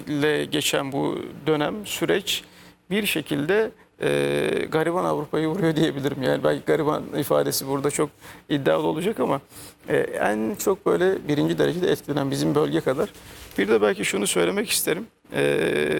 ile geçen bu dönem, süreç bir şekilde gariban Avrupa'yı vuruyor diyebilirim. Yani belki gariban ifadesi burada çok iddialı olacak ama en çok böyle birinci derecede etkilenen bizim bölge kadar. Bir de belki şunu söylemek isterim.